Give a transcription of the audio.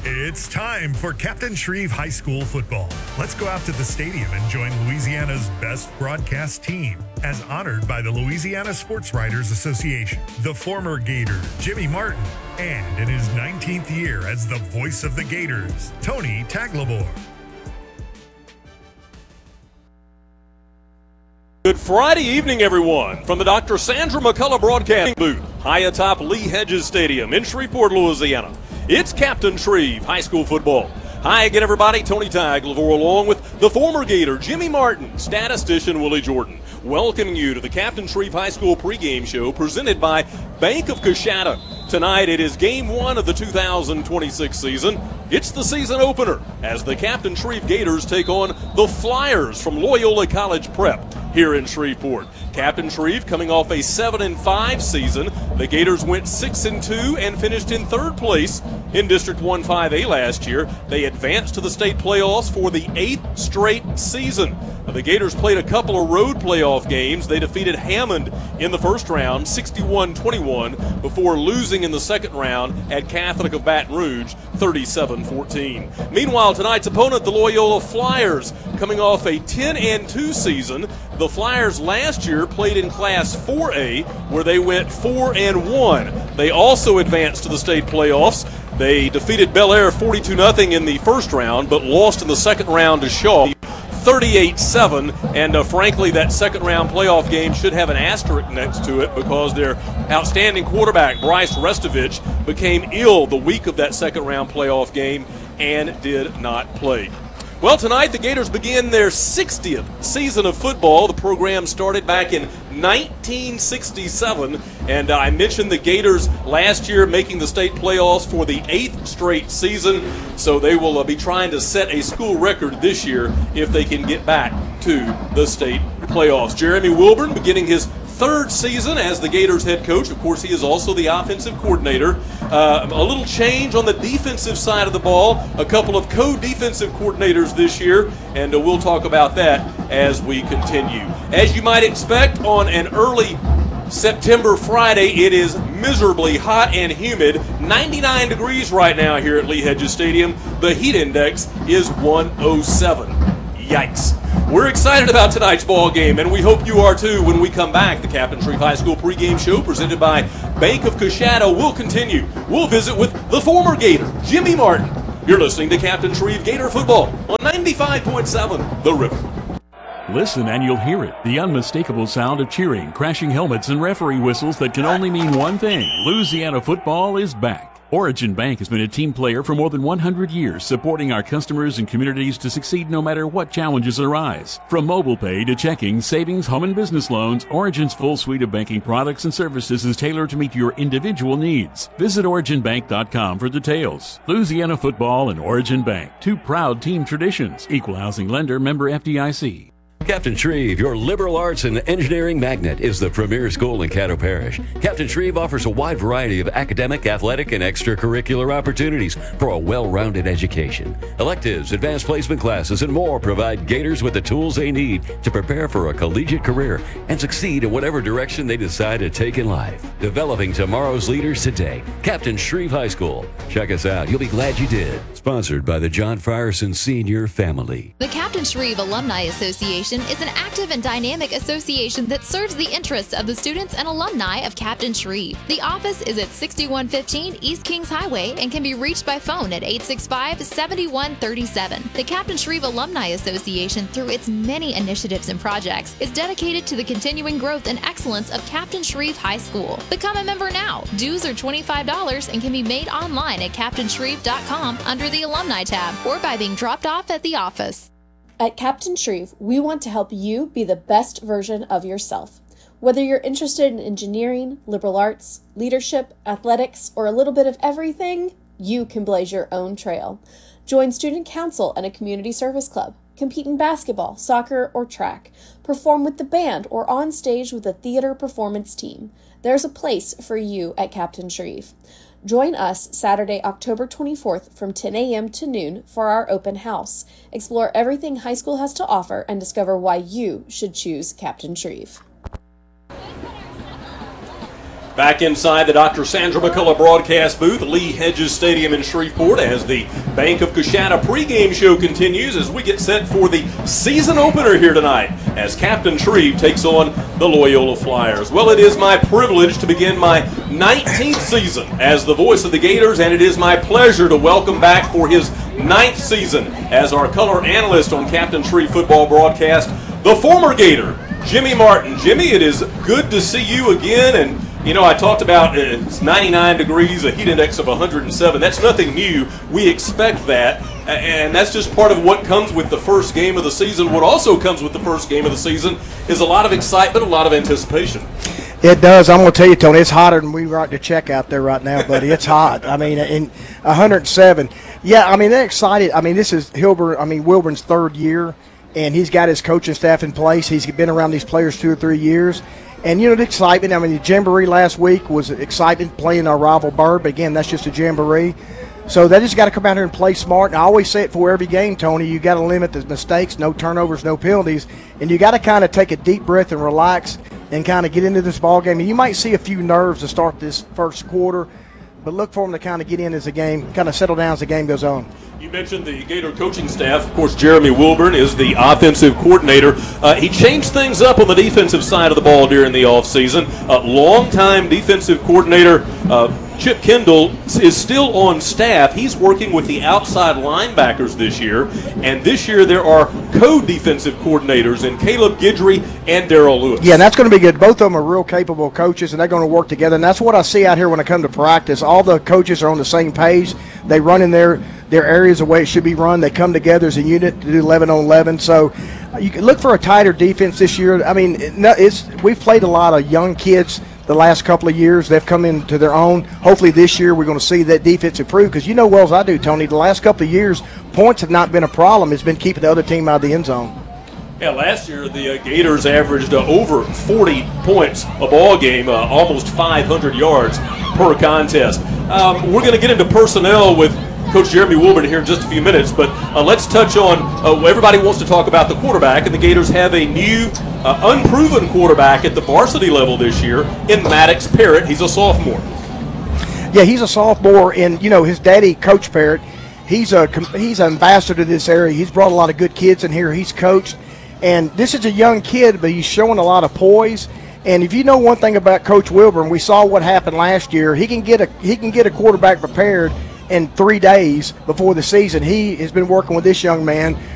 It's time for Captain Shreve High School football. Let's go out to the stadium and join Louisiana's best broadcast team, as honored by the Louisiana Sports Writers Association. The former Gator, Jimmy Martin, and in his 19th year as the voice of the Gators, Tony Taglabor. Good Friday evening, everyone, from the Dr. Sandra McCullough Broadcasting Booth, high atop Lee Hedges Stadium in Shreveport, Louisiana. It's Captain Shreve High School football. Hi again, everybody. Tony Taglabor along with the former Gator, Jimmy Martin, statistician Willie Jordan, welcoming you to the Captain Shreve High School pregame show presented by Bank of Coshada. Tonight it is game one of the 2026 season. It's the season opener as the Captain Shreve Gators take on the Flyers from Loyola College Prep here in Shreveport. Captain Shreve coming off a 7-5 season. The Gators went 6-2 and finished in third place in District 1-5A last year. They advanced to the state playoffs for the 8th straight season. The Gators played a couple of road playoff games. They defeated Hammond in the first round, 61-21, before losing in the second round at Catholic of Baton Rouge, 37-14. Meanwhile, tonight's opponent, the Loyola Flyers, coming off a 10-2 season. The Flyers last year played in Class 4A, where they went 4-1. They also advanced to the state playoffs. They defeated Bel Air 42-0 in the first round, but lost in the second round to Shaw, 38-7, and frankly, that second-round playoff game should have an asterisk next to it because their outstanding quarterback, Bryce Restovich, became ill the week of that second-round playoff game and did not play. Well, tonight the Gators begin their 60th season of football. The program started back in 1967, and I mentioned the Gators last year making the state playoffs for the 8th straight season, so they will be trying to set a school record this year if they can get back to the state playoffs. Jeremy Wilburn beginning his third season as the Gators head coach. Of course, he is also the offensive coordinator. A little change on the defensive side of the ball. A couple of co-defensive coordinators this year, and we'll talk about that as we continue. As you might expect on an early September Friday, it is miserably hot and humid. 99 degrees right now here at Lee Hedges Stadium. The heat index is 107. Yikes. We're excited about tonight's ball game, and we hope you are too when we come back. The Captain Shreve High School pregame show presented by Bank of Coshada will continue. We'll visit with the former Gator, Jimmy Martin. You're listening to Captain Shreve Gator Football on 95.7 The River. Listen and you'll hear it. The unmistakable sound of cheering, crashing helmets, and referee whistles that can only mean one thing. Louisiana football is back. Origin Bank has been a team player for more than 100 years, supporting our customers and communities to succeed no matter what challenges arise. From mobile pay to checking, savings, home and business loans, Origin's full suite of banking products and services is tailored to meet your individual needs. Visit OriginBank.com for details. Louisiana football and Origin Bank, two proud team traditions. Equal housing lender, member FDIC. Captain Shreve, your liberal arts and engineering magnet, is the premier school in Caddo Parish. Captain Shreve offers a wide variety of academic, athletic, and extracurricular opportunities for a well-rounded education. Electives, advanced placement classes, and more provide Gators with the tools they need to prepare for a collegiate career and succeed in whatever direction they decide to take in life. Developing tomorrow's leaders today. Captain Shreve High School. Check us out. You'll be glad you did. Sponsored by the John Frierson Senior Family. The Captain Shreve Alumni Association is an active and dynamic association that serves the interests of the students and alumni of Captain Shreve. The office is at 6115 East Kings Highway and can be reached by phone at 865-7137. The Captain Shreve Alumni Association, through its many initiatives and projects, is dedicated to the continuing growth and excellence of Captain Shreve High School. Become a member now. Dues are $25 and can be made online at CaptainShreve.com under the Alumni tab or by being dropped off at the office. At Captain Shreve, we want to help you be the best version of yourself. Whether you're interested in engineering, liberal arts, leadership, athletics, or a little bit of everything, you can blaze your own trail. Join student council and a community service club. Compete in basketball, soccer, or track. Perform with the band or on stage with a theater performance team. There's a place for you at Captain Shreve. Join us Saturday, October 24th from 10 a.m. to noon for our open house. Explore everything high school has to offer and discover why you should choose Captain Shreve. Back inside the Dr. Sandra McCullough broadcast booth, Lee Hedges Stadium in Shreveport, as the Bank of Coshada pregame show continues as we get set for the season opener here tonight as Captain Shreve takes on the Loyola Flyers. Well, it is my privilege to begin my 19th season as the voice of the Gators, and it is my pleasure to welcome back for his 9th season as our color analyst on Captain Shreve football broadcast, the former Gator, Jimmy Martin. Jimmy, it is good to see you again, and you know, I talked about it's 99 degrees, a heat index of 107. That's nothing new. We expect that, and that's just part of what comes with the first game of the season. What also comes with the first game of the season is a lot of excitement, a lot of anticipation. It does. I'm going to tell you, Tony, it's hotter than we write the check out there right now, buddy. It's hot. I mean, in 107. Yeah, I mean, they're excited. I mean, this is Wilburn's third year, and he's got his coaching staff in place. He's been around these players 2 or 3 years. And, you know, the excitement, I mean, the Jamboree last week was excitement playing our rival Bird, but again, that's just a Jamboree. So they just got to come out here and play smart. And I always say it for every game, Tony, you got to limit the mistakes, no turnovers, no penalties. And you got to kind of take a deep breath and relax and kind of get into this ball game. And you might see a few nerves to start this first quarter, but look for them to kind of get in as the game, kind of settle down as the game goes on. You mentioned the Gator coaching staff. Of course, Jeremy Wilburn is the offensive coordinator. He changed things up on the defensive side of the ball during the offseason. Longtime defensive coordinator Chip Kendall is still on staff. He's working with the outside linebackers this year, and this year there are co-defensive coordinators in Caleb Guidry and Darrell Lewis. Yeah, and that's going to be good. Both of them are real capable coaches, and they're going to work together, and that's what I see out here when I come to practice. All the coaches are on the same page. They run in their areas the way it should be run. They come together as a unit to do 11 on 11. So you can look for a tighter defense this year. I mean, we've played a lot of young kids the last couple of years. They've come into their own. Hopefully this year we're going to see that defense improve because you know well as I do, Tony, the last couple of years points have not been a problem. It's been keeping the other team out of the end zone. Yeah, last year the Gators averaged over 40 points a ball game, almost 500 yards per contest. We're going to get into personnel with Coach Jeremy Wilburn here in just a few minutes, but let's touch on everybody wants to talk about the quarterback, and the Gators have a new unproven quarterback at the varsity level this year in Maddox Parrott. He's a sophomore. Yeah, he's a sophomore, and you know his daddy, Coach Parrott, he's an ambassador to this area. He's brought a lot of good kids in here. He's coached, and this is a young kid, but he's showing a lot of poise. And if you know one thing about Coach Wilburn, we saw what happened last year. He can get a quarterback prepared in 3 days before the season. He has been working with this young man